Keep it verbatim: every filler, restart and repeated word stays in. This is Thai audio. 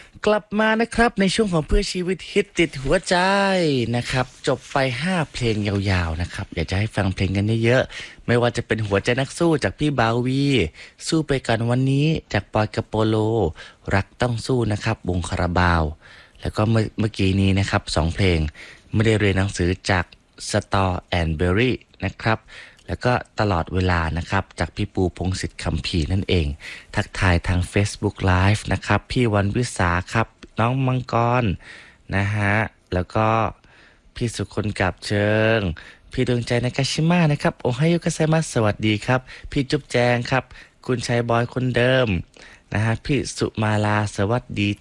กลับมานะครับในช่วงของเพื่อชีวิตฮิตติดหัวใจนะครับจบไปห้าเพลงยาวๆนะครับอยากจะให้ฟังเพลงกันเยอะๆไม่ว่าจะเป็นหัวใจนักสู้จากพี่บาวีสู้ไปกันวันนี้จากปอยกระโปโลรักต้องสู้นะครับวงคาราบาวแล้วก็เมื่อเมื่อกี้นี้นะครับสองเพลงไม่ได้เรียนหนังสือจากสตอแอนเบอรี่นะครับแล้วก็ตลอดเวลานะครับจากพี่ปูพงศิษฐ์คัมภีร์นั่นเองทักทายทาง Facebook Live นะครับพี่วันวิสาครับน้องมังกรนะฮะแล้วก็พี่สุคนกับเชิงพี่ดวงใจนากาชิมะนะครับโอไฮโอกัสไซมัสสวัสดีครับพี่จุ๊บแจงครับคุณชัยบอยคนเดิมนะฮะพี่สุมาลาสวัสดี